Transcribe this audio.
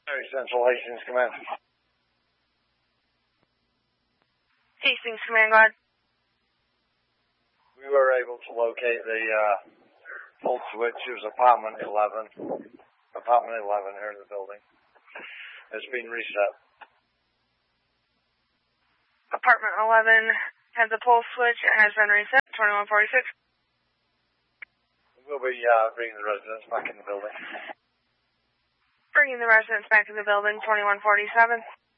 Very Central Hastings Command. Hastings Command, go ahead. We were able to locate the full switch. It was apartment 11. Apartment 11 here in the building. It's been reset. Apartment 11 has a pole switch and has been reset. 2146. We'll be bringing the residents back in the building. Bringing the residents back in the building. 2147.